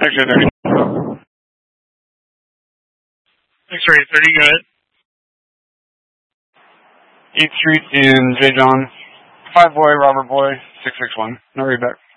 X-ray 30. X-ray 30, go ahead. 8th Street in J. John. 5 boy, Robert boy, 661. No readback.